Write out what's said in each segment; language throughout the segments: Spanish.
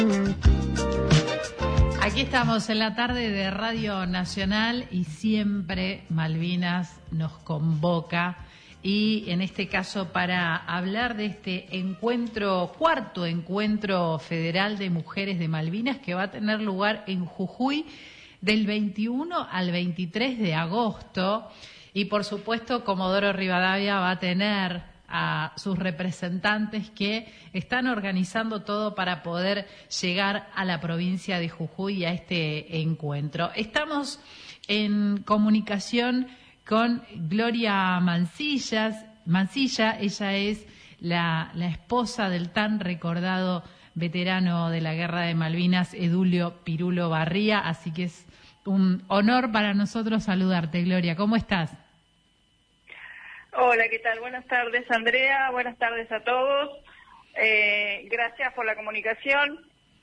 Aquí estamos en la tarde de Radio Nacional y siempre Malvinas nos convoca, y en este caso para hablar de este cuarto encuentro federal de mujeres de Malvinas que va a tener lugar en Jujuy del 21 al 23 de agosto, y por supuesto Comodoro Rivadavia va a tener a sus representantes que están organizando todo para poder llegar a la provincia de Jujuy y a este encuentro. Estamos en comunicación con Gloria Mancilla. Ella es la esposa del tan recordado veterano de la Guerra de Malvinas, Edulio Pirulo Barría, así que es un honor para nosotros saludarte, Gloria. ¿Cómo estás? Hola, ¿qué tal? Buenas tardes, Andrea. Buenas tardes a todos. Gracias por la comunicación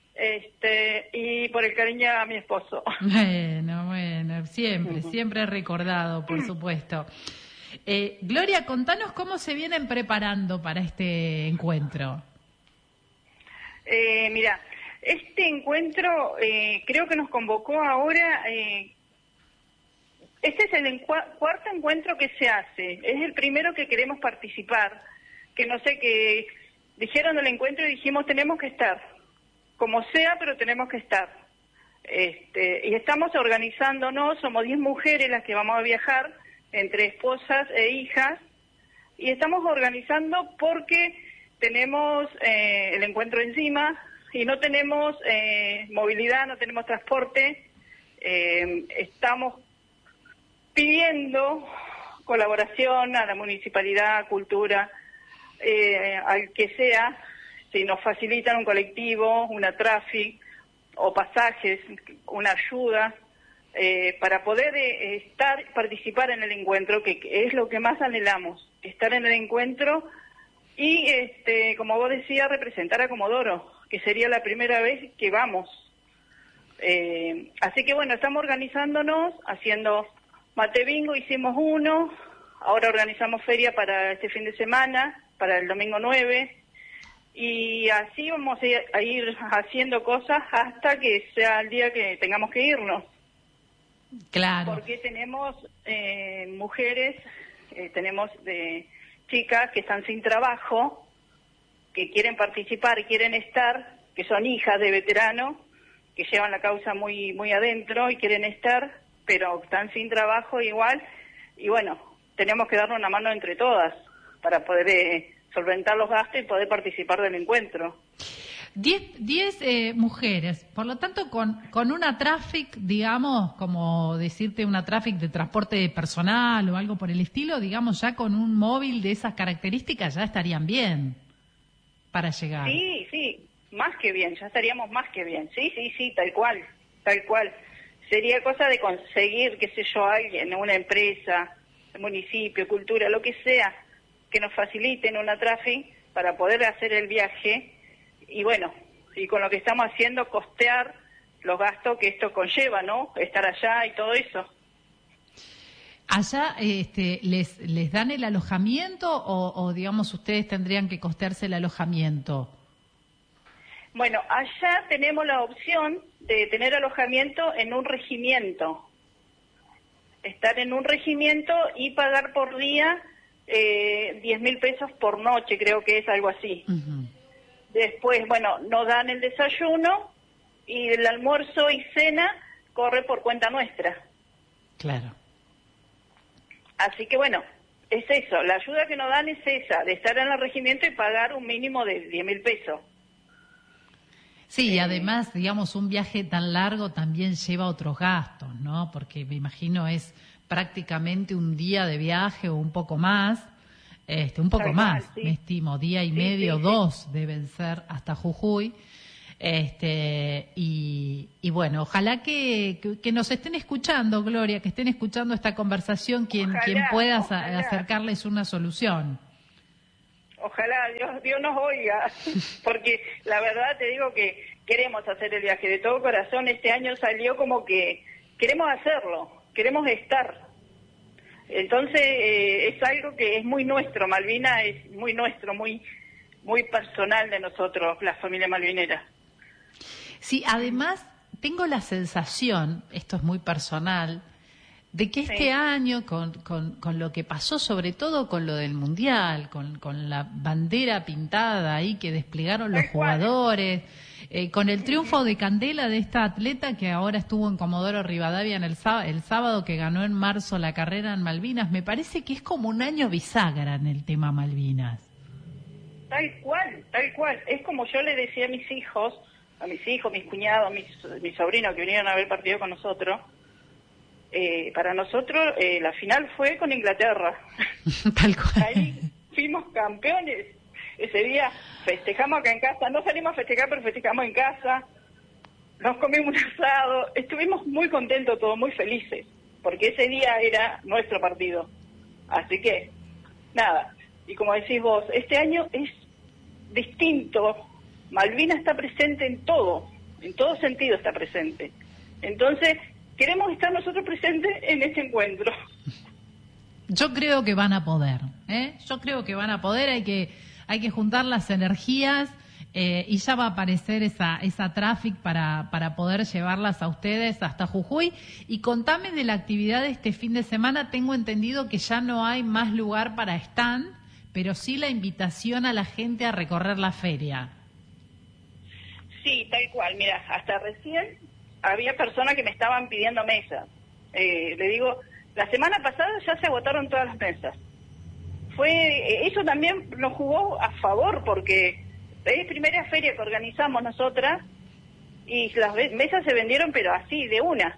y por el cariño a mi esposo. Bueno, siempre recordado, por supuesto. Gloria, contanos cómo se vienen preparando para este encuentro. Mira, este encuentro creo que nos convocó ahora. Este es el cuarto encuentro que se hace, es el primero que queremos participar, que dijeron del encuentro y dijimos tenemos que estar, como sea, pero tenemos que estar. Y estamos organizándonos, somos 10 mujeres las que vamos a viajar, entre esposas e hijas, y estamos organizando porque tenemos el encuentro encima y no tenemos movilidad, no tenemos transporte, estamos pidiendo colaboración a la municipalidad, cultura, al que sea, si nos facilitan un colectivo, una o pasajes, una ayuda, para poder participar en el encuentro, que es lo que más anhelamos, estar en el encuentro y, como vos decías, representar a Comodoro, que sería la primera vez que vamos. Así que bueno, estamos organizándonos, haciendo mate bingo, hicimos uno, ahora organizamos feria para este fin de semana, para el domingo 9, y así vamos a ir haciendo cosas hasta que sea el día que tengamos que irnos. Claro. Porque tenemos mujeres, tenemos chicas que están sin trabajo, que quieren participar, quieren estar, que son hijas de veteranos, que llevan la causa muy, muy adentro y quieren estar, pero están sin trabajo igual, y bueno, tenemos que darnos una mano entre todas para poder solventar los gastos y poder participar del encuentro. 10 mujeres, por lo tanto con una traffic, digamos, como decirte una traffic de transporte personal o algo por el estilo, digamos, ya con un móvil de esas características ya estarían bien para llegar. Sí, más que bien, ya estaríamos más que bien, sí, tal cual. Sería cosa de conseguir, qué sé yo, alguien, una empresa, municipio, cultura, lo que sea, que nos faciliten una traffic para poder hacer el viaje y bueno, y con lo que estamos haciendo costear los gastos que esto conlleva, ¿no? Estar allá y todo eso. ¿Allá les dan el alojamiento o digamos ustedes tendrían que costearse el alojamiento? Bueno, allá tenemos la opción de tener alojamiento en un regimiento. Estar en un regimiento y pagar por día 10.000 pesos por noche, creo que es algo así. Uh-huh. Después, bueno, nos dan el desayuno y el almuerzo y cena corre por cuenta nuestra. Claro. Así que bueno, es eso, la ayuda que nos dan es esa, de estar en el regimiento y pagar un mínimo de 10.000 pesos. Sí, y además, digamos, un viaje tan largo también lleva otros gastos, ¿no? Porque me imagino es prácticamente un día de viaje o un poco más, un poco más, sí. Me estimo, día y medio, 2 deben ser hasta Jujuy. Y bueno, ojalá que nos estén escuchando, Gloria, que estén escuchando esta conversación, quien pueda acercarles una solución. Ojalá Dios nos oiga, porque la verdad te digo que queremos hacer el viaje de todo corazón. Este año salió como que queremos hacerlo, queremos estar. Entonces es algo que es muy nuestro, Malvina es muy nuestro, muy personal de nosotros, la familia malvinera. Sí, además tengo la sensación, esto es muy personal, de que este año, con lo que pasó, sobre todo con lo del Mundial, con la bandera pintada ahí que desplegaron los jugadores, con el triunfo de Candela, de esta atleta que ahora estuvo en Comodoro Rivadavia el sábado, que ganó en marzo la carrera en Malvinas, me parece que es como un año bisagra en el tema Malvinas. Tal cual, tal cual. Es como yo le decía a mis hijos, mis cuñados, mis sobrinos que vinieron a ver el partido con nosotros. Para nosotros la final fue con Inglaterra. Tal cual. Ahí fuimos campeones. Ese día festejamos acá en casa, no salimos a festejar, pero festejamos en casa, nos comimos un asado, estuvimos muy contentos todos, muy felices, porque ese día era nuestro partido. Así que, nada, y como decís vos, este año es distinto. Malvina está presente en todo sentido está presente. Entonces, queremos estar nosotros presentes en este encuentro. Yo creo que van a poder, Yo creo que van a poder, hay que juntar las energías y ya va a aparecer esa traffic para poder llevarlas a ustedes hasta Jujuy. Y contame de la actividad de este fin de semana. Tengo entendido que ya no hay más lugar para stand, pero sí la invitación a la gente a recorrer la feria. Sí, tal cual. Mira, hasta recién había personas que me estaban pidiendo mesas. Le digo, la semana pasada ya se agotaron todas las mesas. Eso también nos jugó a favor, porque es la primera feria que organizamos nosotras y las mesas se vendieron, pero así, de una.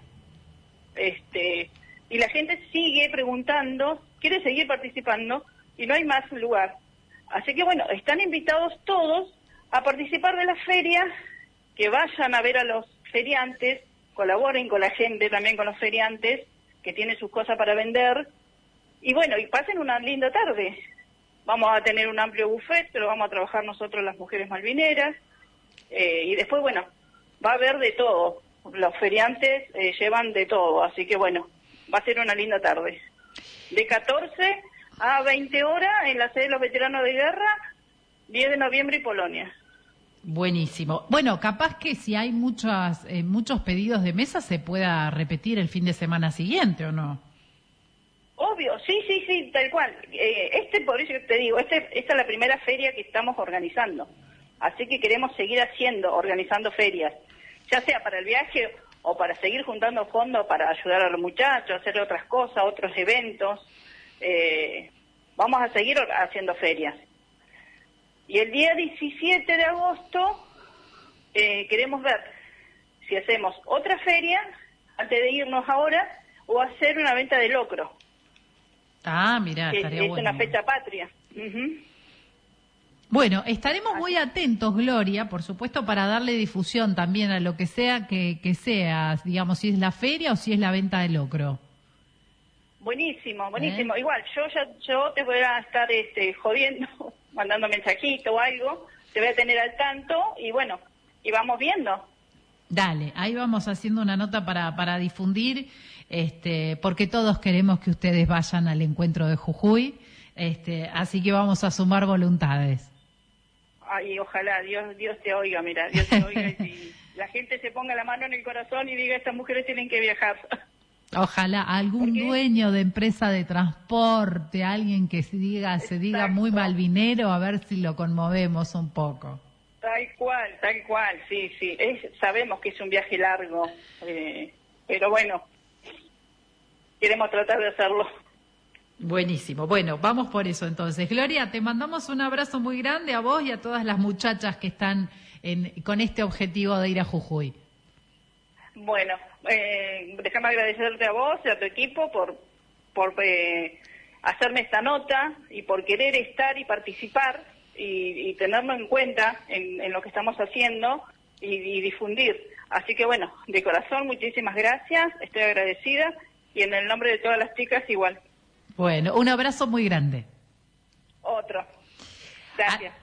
Y la gente sigue preguntando, quiere seguir participando y no hay más lugar. Así que bueno, están invitados todos a participar de la feria, que vayan a ver a los feriantes, colaboren con la gente, también con los feriantes, que tienen sus cosas para vender, y bueno, y pasen una linda tarde. Vamos a tener un amplio buffet, pero vamos a trabajar nosotros las mujeres malvineras, y después, bueno, va a haber de todo. Los feriantes llevan de todo, así que bueno, va a ser una linda tarde. De 14 a 20 horas en la sede de los veteranos de guerra, 10 de noviembre y Polonia. Buenísimo. Bueno, capaz que si hay muchos pedidos de mesa se pueda repetir el fin de semana siguiente, ¿o no? Obvio, sí, tal cual. Por eso te digo, esta es la primera feria que estamos organizando. Así que queremos seguir organizando ferias, ya sea para el viaje o para seguir juntando fondos para ayudar a los muchachos, hacer otras cosas, otros eventos. Vamos a seguir haciendo ferias. Y el día 17 de agosto queremos ver si hacemos otra feria antes de irnos ahora o hacer una venta de locro. Ah, mirá, estaría bueno. Es una fecha patria. Bueno, estaremos muy atentos, Gloria, por supuesto, para darle difusión también a lo que sea que sea, digamos, si es la feria o si es la venta de locro. Buenísimo. Igual, yo te voy a estar jodiendo, mandando mensajito o algo, te voy a tener al tanto y bueno, y vamos viendo. Dale, ahí vamos haciendo una nota para difundir, porque todos queremos que ustedes vayan al encuentro de Jujuy, así que vamos a sumar voluntades. Ay, ojalá, Dios te oiga, mira, Dios te oiga y la gente se ponga la mano en el corazón y diga, estas mujeres tienen que viajar. Ojalá algún dueño de empresa de transporte, alguien que se diga muy malvinero, a ver si lo conmovemos un poco. Tal cual, sí. Sabemos que es un viaje largo, pero bueno, queremos tratar de hacerlo. Buenísimo. Bueno, vamos por eso entonces. Gloria, te mandamos un abrazo muy grande a vos y a todas las muchachas que están con este objetivo de ir a Jujuy. Bueno, déjame agradecerte a vos y a tu equipo por hacerme esta nota y por querer estar y participar y tenerlo en cuenta en lo que estamos haciendo y difundir. Así que bueno, de corazón, muchísimas gracias, estoy agradecida y en el nombre de todas las chicas igual. Bueno, un abrazo muy grande. Otro. Gracias.